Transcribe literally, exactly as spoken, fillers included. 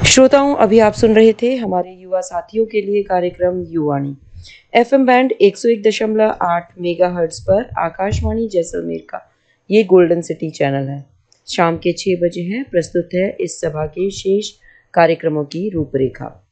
श्रोताओं, अभी आप सुन रहे थे हमारे युवा साथियों के लिए कार्यक्रम युवाणी। एफएम बैंड एक सौ एक दशमलव आठ मेगाहर्ट्ज पर आकाशवाणी जैसलमेर का ये गोल्डन सिटी चैनल है। शाम के छह बजे हैं, प्रस्तुत है इस सभा के शेष कार्यक्रमों की रूपरेखा।